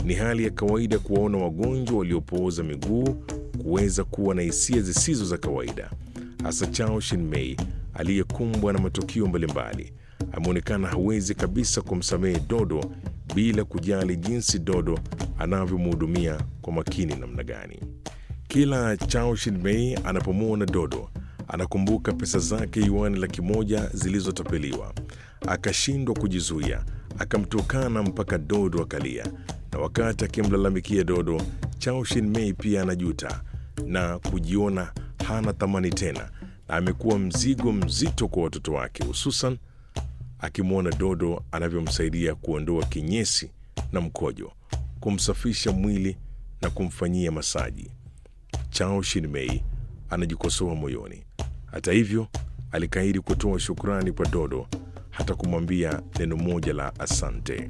Ni hali ya kawaida kuwaona wagonjwa waliopooza miguu kuweza kuwa na hisia zisizo za kawaida, hasa Chao Shin-mei aliyekumbwa na matukio mbalimbali. Ameonekana hawezi kabisa kumsamehe Dodo bila kujali jinsi Dodo anavyomhudumia kwa makini namna gani. Kila Chao Shin-mei anapomwona Dodo anakumbuka pesa zake yuani 100,000 zilizotapeliwa. Akashindwa kujizuia, akamtukana mpaka Dodo akalia. Na wakati akimlalamikia Dodo, Chao Shin-mei pia anajuta na kujiona hana thamani tena, na amekuwa mzigo mzito kwa watoto wake, hususan akimwona Dodo anavyomsaidia kuondoa kinyesi na mkojo, kumsafisha mwili na kumfanyia masaji. Chao Shin-mei anajikosoa moyoni. Hata hivyo, alikaidi kutoa shukrani kwa Dodo, hata kumwambia neno moja la asante.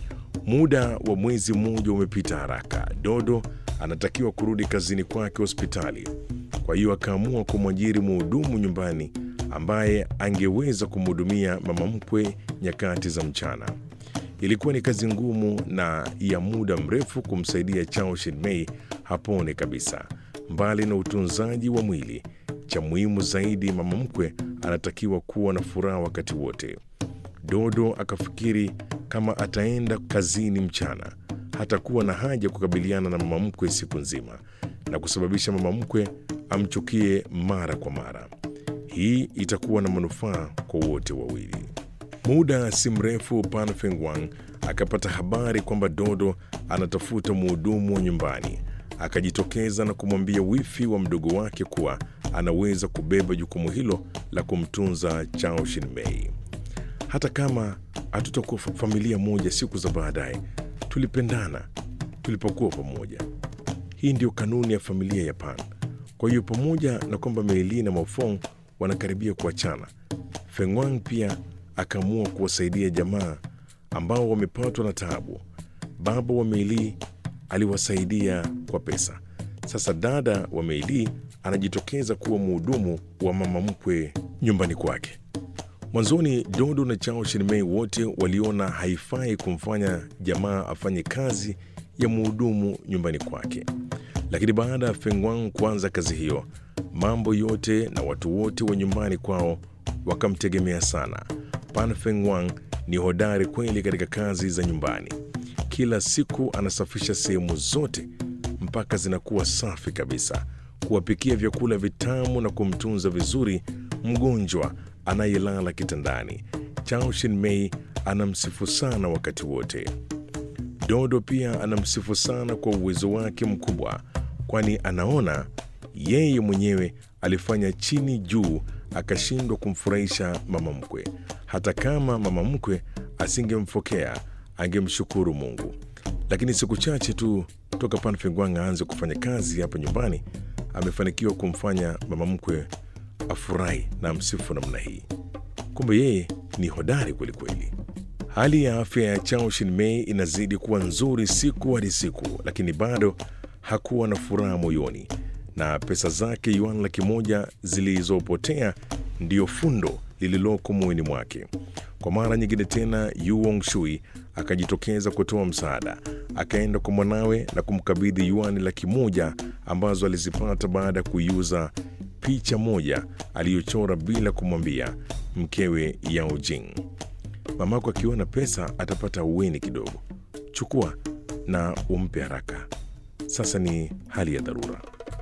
Muda wa mwezi mmoja umepita haraka. Dodo anatakiwa kurudi kazini kwake hospitali. Kwa hiyo akaamua kumwajiri mhudumu nyumbani ambaye angeweza kumhudumia mama mkwe nyakati za mchana. Ilikuwa ni kazi ngumu na ya muda mrefu kumsaidia Chao Shin-mei hapone kabisa. Mbali na utunzaji wa mwili, cha muhimu zaidi, mama mkwe anatakiwa kuwa na furaha wakati wote. Dodo akafikiri kama ataenda kazini mchana, hatakuwa na haja kukabiliana na mama mkwe siku nzima na kusababisha mama mkwe amchukie mara kwa mara. Hii itakuwa na manufaa kwa wote wawili. Muda si mrefu, Pan Fengwang akapata habari kwamba Dodo anatafuta mhudumu wa nyumbani. Akajitokeza na kumwambia wifi wa mdogo wake kuwa anaweza kubeba jukumu hilo la kumtunza Chao Shin-mei. Hata kama hatutakuwa familia moja siku za baadaye, tulipendana tulipokuwa pamoja. Hii ndio kanuni ya familia ya Pan. Kwa hiyo pamoja na kwamba Meili na Maofong wanakaribia kuachana, Fengwang pia akaamua kuwasaidia jamaa ambao wamepatwa na taabu. Baba wa Meili aliwasaidia kwa pesa. Sasa dada wa Meili anajitokeza kuwa mhudumu wa mama mkwe nyumbani kwake. Mwanzoni Dodo na Chao Shin-mei wote waliona haifai kumfanya jamaa afanye kazi ya mhudumu nyumbani kwake. Lakini baada ya Fengwang kuanza kazi hiyo, mambo yote na watu wote wa nyumbani kwao wakamtegemea sana. Pan Fengwang ni hodari kweli katika kazi za nyumbani. Kila siku anasafisha sehemu zote mpaka zinakuwa safi kabisa, kuwapikia vyakula vitamu na kumtunza vizuri mgonjwa anayelala kitandani. Chao Shin-mei anamsifu sana wakati wote. Dodo pia anamsifu sana kwa uwezo wake mkubwa, kwani anaona yeye mwenyewe alifanya chini juu akashindwa kumfurahisha mama mkwe. Hata kama mama mkwe asingemfokea, angemshukuru Mungu. Lakini siku chache tu toka Pan Fengwang aanze kufanya kazi hapa nyumbani, amefanikiwa kumfanya mama mkwe afurahi na msifu namna hii. Kumbe yeye ni hodari kweli kweli. Hali ya afya ya Chao Shin-mei inazidi kuwa nzuri siku hadi siku, lakini bado hakuwa na furaha moyoni, na pesa zake yuan 100,000 zilizopotea ndiyo fundo lililoko moyoni mwake. Kwa mara nyingine tena, Yu Wangshui akajitokeza kutoa msaada. Akaenda kwa mwanawe na kumkabidhi yuan 100,000 ambazo alizipata baada ya kuiuza picha moja aliyochora bila kumwambia mkewe Yao Jing. Mamako akiona pesa atapata uweni kidogo, chukua na umpe haraka, sasa ni hali ya dharura.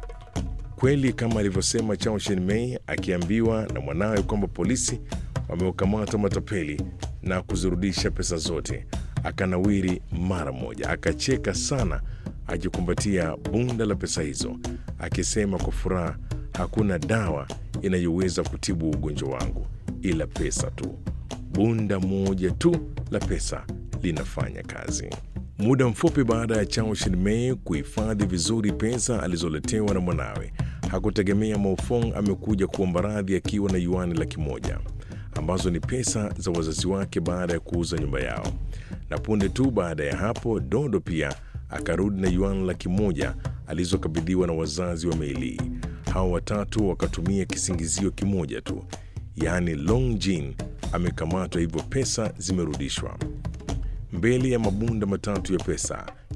Kweli kama alivyosema Chao Shin-mei akiambiwa na mwanawe kwamba polisi wamewakamata matapeli na kuzirudisha pesa zote, akanawiri mara moja, akacheka sana akikumbatia bunda la pesa hizo, akisema kwa furaha, hakuna dawa inayoweza kutibu ugonjwa wangu ila pesa tu. Bunda moja tu la pesa linafanya kazi. Muda mfupi baada ya Chao Shin-mei kuhifadhi vizuri pesa alizoletewa na mwanawe, hakutegemea Maofong amekuja kuomba radhi akiwa na yuan 100,000 ambazo ni pesa za wazazi wake baada ya kuuza nyumba yao. Na punde tu baada ya hapo, Dodo pia akarudi na yuan 100,000 alizokabidhiwa na wazazi wa Meili. Hao watatu wakatumia kisingizio kimoja tu, yaani Long Jin amekamatwa, hivyo pesa zimerudishwa. Mbele ya mabunda matatu ya pesa,